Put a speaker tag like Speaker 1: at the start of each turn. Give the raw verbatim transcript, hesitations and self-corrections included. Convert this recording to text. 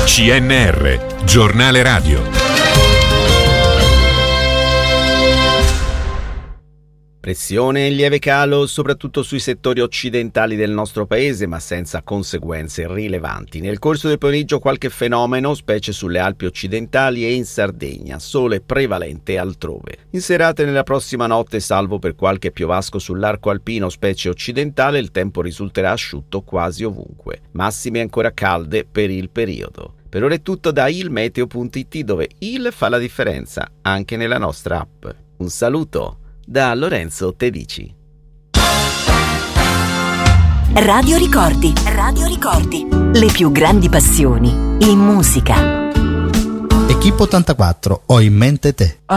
Speaker 1: C N R, giornale radio.
Speaker 2: Pressione in lieve calo soprattutto sui settori occidentali del nostro paese, ma senza conseguenze rilevanti. Nel corso del pomeriggio qualche fenomeno, specie sulle Alpi occidentali e in Sardegna, sole prevalente altrove. In serata e nella prossima notte, salvo per qualche piovasco sull'arco alpino, specie occidentale, il tempo risulterà asciutto quasi ovunque. Massime ancora calde per il periodo. Per ora è tutto da ilmeteo punto it, dove il fa la differenza anche nella nostra app. Un saluto da Lorenzo Tedici.
Speaker 3: Radio Ricordi, Radio Ricordi, le più grandi passioni in musica.
Speaker 4: Equipo ottantaquattro, ho in mente te.